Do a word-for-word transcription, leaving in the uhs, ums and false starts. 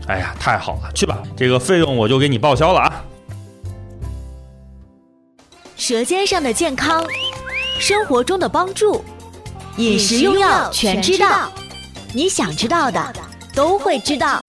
哎呀，太好了，去吧，这个费用我就给你报销了啊。 舌尖上的健康，生活中的帮助，饮食用药全知道，你想知道的都会知道。